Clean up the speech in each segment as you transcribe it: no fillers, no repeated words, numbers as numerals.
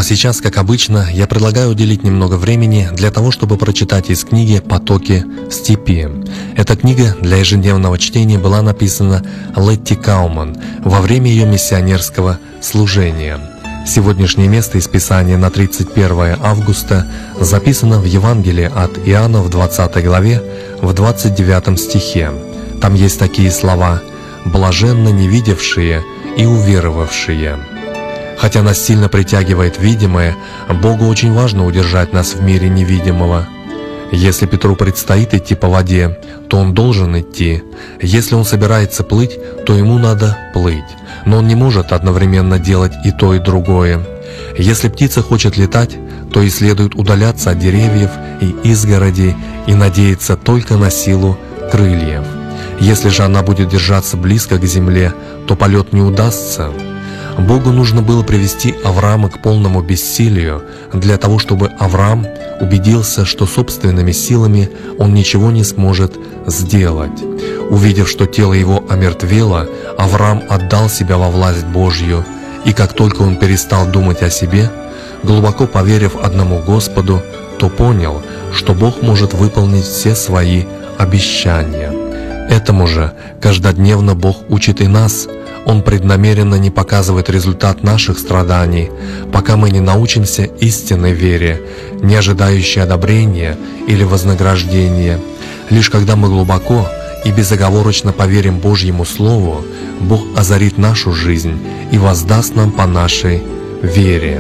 сейчас, как обычно, я предлагаю уделить немного времени для того, чтобы прочитать из книги «Потоки степи». Эта книга для ежедневного чтения была написана Летти Кауман во время ее миссионерского служения. Сегодняшнее место из Писания на 31 августа записано в Евангелии от Иоанна в 20 главе, в 29 стихе. Там есть такие слова: «Блаженны невидевшие и уверовавшие». Хотя нас сильно притягивает видимое, Богу очень важно удержать нас в мире невидимого. Если Петру предстоит идти по воде, то он должен идти. Если он собирается плыть, то ему надо плыть. Но он не может одновременно делать и то, и другое. Если птица хочет летать, то и следует удаляться от деревьев и изгородей и надеяться только на силу крыльев. Если же она будет держаться близко к земле, то полет не удастся. Богу нужно было привести Авраама к полному бессилию для того, чтобы Авраам убедился, что собственными силами он ничего не сможет сделать. Увидев, что тело его омертвело, Авраам отдал себя во власть Божью, и как только он перестал думать о себе, глубоко поверив одному Господу, то понял, что Бог может выполнить все свои обещания. Этому же каждодневно Бог учит и нас. Он преднамеренно не показывает результат наших страданий, пока мы не научимся истинной вере, не ожидающей одобрения или вознаграждения. Лишь когда мы глубоко и безоговорочно поверим Божьему Слову, Бог озарит нашу жизнь и воздаст нам по нашей вере.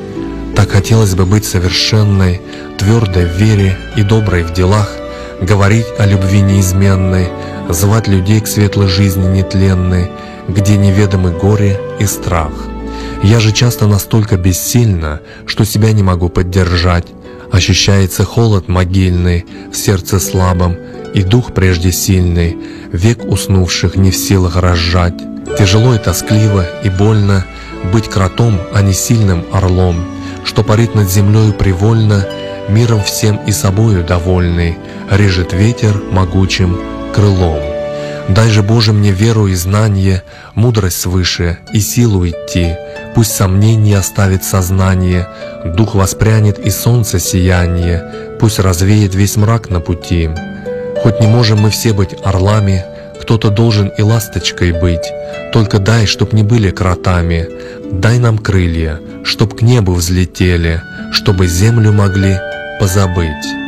Так хотелось бы быть совершенной, твердой в вере и доброй в делах, говорить о любви неизменной, звать людей к светлой жизни нетленной, где неведомы горе и страх. Я же часто настолько бессильна, что себя не могу поддержать. Ощущается холод могильный в сердце слабом и дух прежде сильный, век уснувших не в силах разжать. Тяжело и тоскливо и больно быть кротом, а не сильным орлом, что парит над землею привольно, миром всем и собою довольный, режет ветер могучим крылом. Дай же, Боже, мне веру и знание, мудрость свыше и силу идти. Пусть сомнение оставит сознание, дух воспрянет и солнце сияние, пусть развеет весь мрак на пути. Хоть не можем мы все быть орлами, кто-то должен и ласточкой быть. Только дай, чтоб не были кротами, дай нам крылья, чтоб к небу взлетели, чтобы землю могли позабыть.